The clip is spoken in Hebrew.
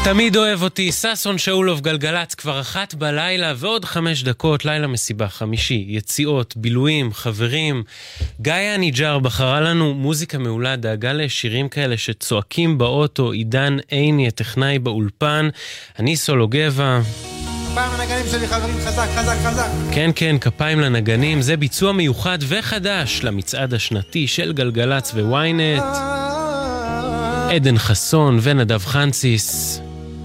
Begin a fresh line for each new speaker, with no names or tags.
תמיד אוהב אותי, ססון שאולוב גלגלץ, כבר 1 בלילה ועוד 5 דקות, לילה מסיבה חמישי, יציאות, בילויים, חברים. גאיה ניג'ר בחרה לנו מוזיקה מעולה, דאגה לשירים כאלה שצועקים באוטו, עידן עיני, הטכנאי באולפן, אני סולו גבע.
כפיים לנגנים שלי חברים, חזק, חזק, חזק.
כן, כן, כפיים לנגנים, זה ביצוע מיוחד וחדש למצעד השנתי של גלגלץ וויינט. עדן חסון ונדב חנציס.